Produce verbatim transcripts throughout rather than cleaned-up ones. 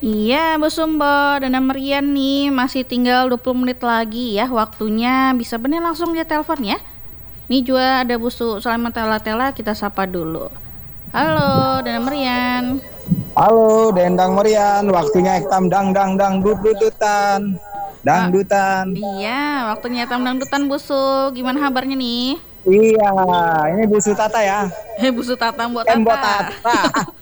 Iya, Bu Sumbo dan Merian nih, masih tinggal dua puluh menit lagi ya waktunya. Bisa bener langsung dia telepon ya. Nih juga ada Bu Su Sulaiman Tela-Tela, kita sapa dulu. Halo, Dana Merian. Halo, Dendang Merian, waktunya ektam dang dang dang dut dutan. Ah, Dangdutan. iya, waktunya tam dangdutan Bu Su. Gimana kabarnya nih? Iya, ini Bu Sutata ya. Heh, Bu Su Tata, Mbok Embot Tata. Tata.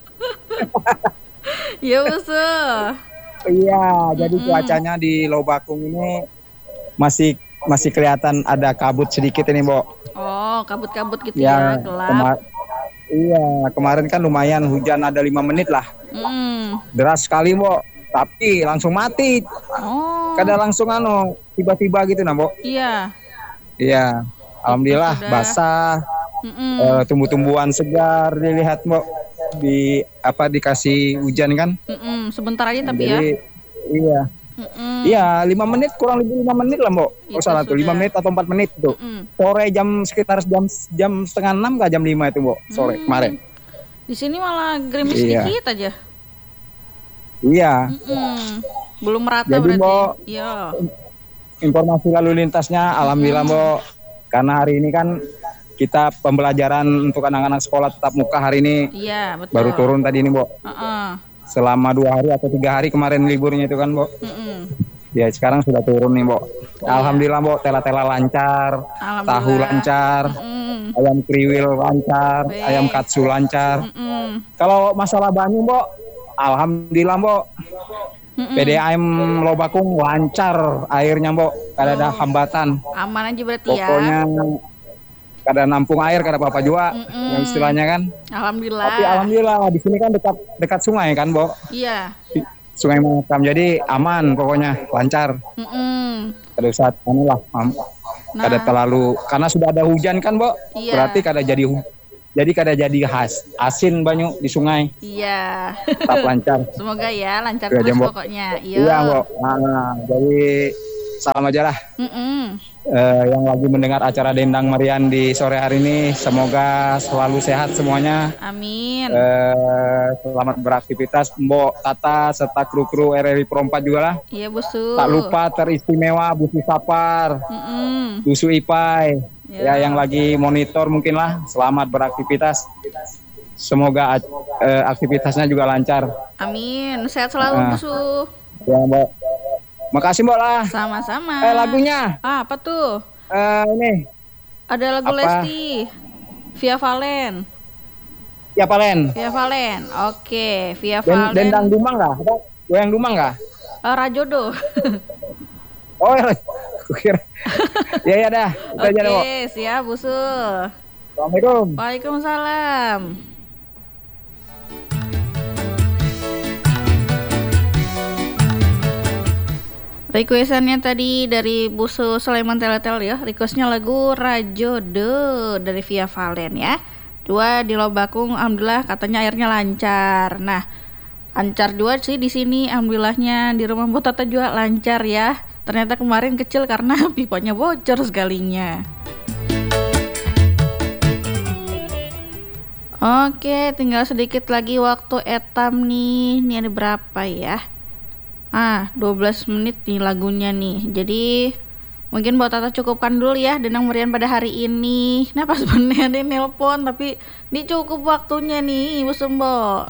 Iya, Bu Su. Iya, jadi Mm-mm. cuacanya di Lobakung ini masih masih kelihatan ada kabut sedikit ini, Bo. Oh, kabut-kabut gitu ya, Ya, gelap. kemar iya, kemarin kan lumayan hujan ada lima menit lah. Mm. Deras sekali, Bo. Tapi langsung mati. Oh, Kadang langsung anu, tiba-tiba gitu nah, Bo. iya. Iya. Itu Alhamdulillah sudah. basah. Mm-mm. Uh, tumbuh-tumbuhan segar dilihat Mbok di apa dikasih hujan kan. Mm-mm. Sebentar aja Nah, tapi ya. jadi iya iya Mm-mm. lima menit kurang lebih lima menit lah Mbok. Oh Itu salah tuh lima sudah. menit atau empat menit tuh. Mm-mm. Sore jam sekitar jam jam setengah enam ke jam lima itu Mbok sore Hmm. kemarin. Di sini malah gerimis Iya sedikit aja. iya. Mm-mm. Belum merata Jadi berarti. Mbok Iya. informasi lalu lintasnya alhamdulillah Mm-mm. Mbok karena hari ini kan kita pembelajaran untuk anak-anak sekolah tatap muka hari ini Iya, baru betul. turun tadi ini Mbok. Uh-uh. Selama dua hari atau tiga hari kemarin liburnya itu kan, Mbok. Mm-mm. Ya sekarang sudah turun nih, Mbok. Iya. Alhamdulillah, Mbok. Tela-tela lancar, tahu Alhamdulillah. lancar, Mm-mm. ayam kriwil lancar, ayam Weh. katsu lancar. Mm-mm. Kalau masalah banyu, Mbok, alhamdulillah, Mbok. Mm-mm. P D A M Lobakung lancar airnya, Mbok. Kada ada Oh, hambatan. aman aja berarti Pokoknya ya. kada nampung air, kada apa-apa juga. Yang Mm-mm. istilahnya kan. Tapi Alhamdulillah. alhamdulillah di sini kan dekat dekat sungai kan, Mbok. Iya. Sungai Mahakam, jadi aman pokoknya lancar. Mm-mm. Kada usah anu lah, kada Nah, terlalu karena sudah ada hujan kan, Bo. Berarti iya. kada jadi hu- jadi kada jadi khas asin banyu di sungai, Iya. tetap lancar. Semoga ya lancar Itu aja, terus Bo. pokoknya. Iya, Bo. Iya. Nah, jadi salam aja lah Mm-mm. eh, yang lagi mendengar acara Dendang Merian di sore hari ini, semoga selalu sehat semuanya. Amin. Eh, selamat beraktivitas Mbok Tata serta kru-kru R R I Pro empat juga lah. Iya, Busu. Tak lupa teristimewa Busi Sapar, Mm-mm. Dusu Ipai, Ya. ya yang lagi monitor mungkin lah. Selamat beraktivitas. Semoga eh, aktivitasnya juga lancar. Amin. Sehat selalu, Nah, Busu. ya Mbak. Makasih Mbak lah. Sama-sama. Eh lagunya Ah, apa tuh? eh, ini Ada lagu apa? Lesti. Via Valen. Ya Palen. Via Valen. Oke, Via Den, Dendang Valen. Dumang nggak? Ada goyang Dumang nggak? Uh, Rajodo. Oh ya, aku kira. Ya ya dah. Itu aja dah, Mbak. Oke, siap, Busu. Assalamualaikum. Waalaikumsalam. Requestannya tadi dari Busu Sulaiman Teletel ya. Requestnya lagu Rajodo dari Via Valen ya. Dua di Lobakung, alhamdulillah katanya airnya lancar. Nah, lancar juga sih di sini, alhamdulillahnya di rumah Bu Tata juga lancar ya. Ternyata kemarin kecil karena pipanya bocor sekalinya. Oke, tinggal sedikit lagi waktu etam nih. Ini ada berapa ya? Ah, dua belas menit nih lagunya nih. Jadi mungkin buat Tata cukupkan dulu ya Denang Merian pada hari ini. Nah pas bener ada nelpon tapi ini cukup waktunya nih Ibu Sumbo.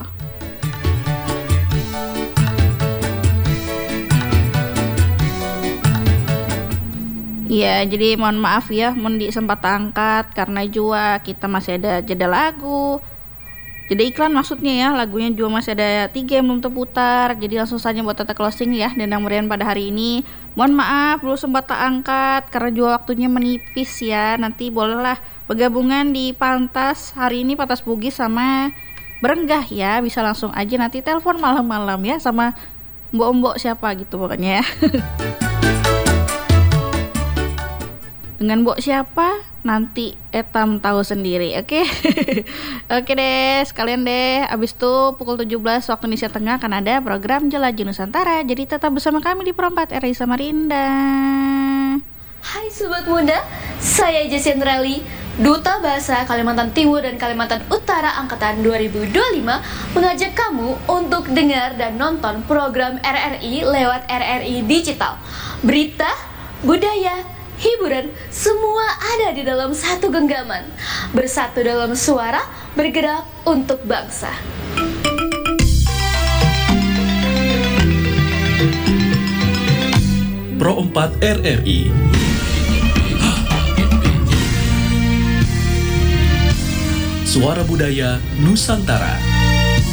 Iya, jadi mohon maaf ya, mohon di sempat angkat karena juga kita masih ada jeda lagu. Jadi iklan maksudnya ya, lagunya juga masih ada tiga yang belum terputar. Jadi langsung saja buat Tata closing ya Dendang Merian pada hari ini. Mohon maaf belum sempat tak angkat karena juga waktunya menipis ya. Nanti bolehlah bergabungan di Pantas hari ini, Pantas Bugis sama Berenggah ya. Bisa langsung aja nanti telepon malam-malam ya sama mbok-mbok siapa gitu pokoknya ya. Dengan mbok siapa nanti etam tahu sendiri, oke? Okay? Oke deh, sekalian deh. Abis itu pukul tujuh belas waktu Indonesia Tengah akan ada program Jelajah Nusantara. Jadi tetap bersama kami di Pro empat R I Samarinda. Hai Sobat Muda, saya Jessie Andrali. Duta Bahasa Kalimantan Timur dan Kalimantan Utara Angkatan dua ribu dua puluh lima mengajak kamu untuk dengar dan nonton program R R I lewat R R I Digital. Berita, budaya, hiburan, semua ada di dalam satu genggaman. Bersatu dalam suara, bergerak untuk bangsa. Pro empat R R I. Suara Budaya Nusantara.